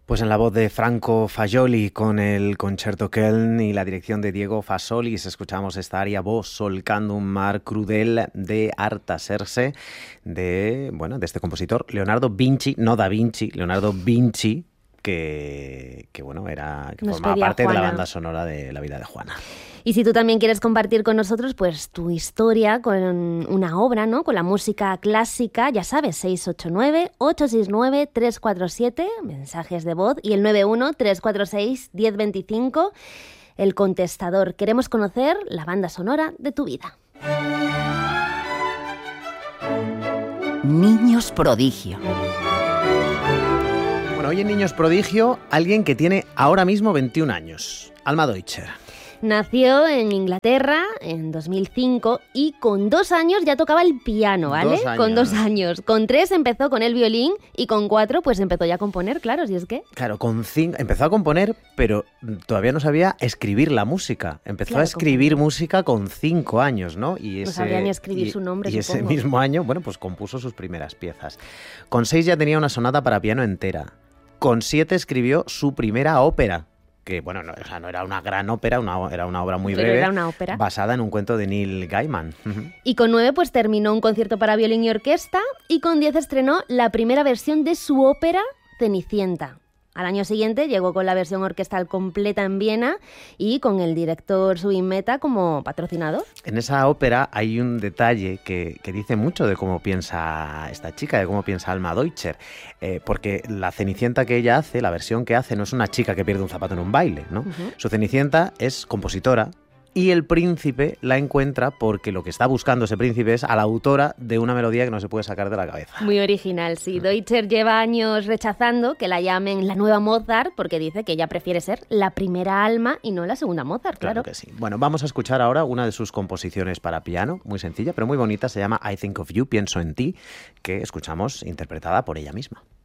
Pues en la voz de Franco Fagioli con el Concerto Köln y la dirección de Diego Fasolis escuchamos esta aria Vos solcando un mar crudel de Artaserse de este compositor Leonardo Vinci, no Da Vinci, Leonardo Vinci, que formaba parte de la banda sonora de La vida de Juana. Y si tú también quieres compartir con nosotros pues tu historia con una obra, ¿no? Con la música clásica, ya sabes, 689-869-347, mensajes de voz, y el 91-346-1025, el contestador. Queremos conocer la banda sonora de tu vida. Niños prodigio. Bueno, hoy en Niños prodigio, alguien que tiene ahora mismo 21 años, Alma Deutscher. Nació en Inglaterra en 2005 y con 2 años ya tocaba el piano, ¿vale? 2 años. Con 2 años. Con 3 empezó con el violín y con 4 pues empezó ya a componer, claro, si es que... Claro, con 5 empezó a componer, pero todavía no sabía escribir la música. Empezó a escribir música con 5 años, ¿no? No sabía ni escribir su nombre, y supongo. ese mismo año, pues compuso sus primeras piezas. Con 6 ya tenía una sonata para piano entera. Con 7 escribió su primera ópera, que no era una gran ópera, era una obra muy breve, era una ópera basada en un cuento de Neil Gaiman. Y con 9 pues terminó un concierto para violín y orquesta, y con 10 estrenó la primera versión de su ópera Cenicienta. Al año siguiente llegó con la versión orquestal completa en Viena y con el director Subin Mehta como patrocinador. En esa ópera hay un detalle que dice mucho de cómo piensa esta chica, de cómo piensa Alma Deutscher, porque la Cenicienta que ella hace, la versión que hace, no es una chica que pierde un zapato en un baile, ¿no? Uh-huh. Su Cenicienta es compositora, y el príncipe la encuentra porque lo que está buscando ese príncipe es a la autora de una melodía que no se puede sacar de la cabeza. Muy original, sí. Deutscher lleva años rechazando que la llamen la nueva Mozart porque dice que ella prefiere ser la primera Alma y no la segunda Mozart, claro. Claro que sí. Bueno, vamos a escuchar ahora una de sus composiciones para piano, muy sencilla, pero muy bonita, se llama I Think of You, pienso en ti, que escuchamos interpretada por ella misma.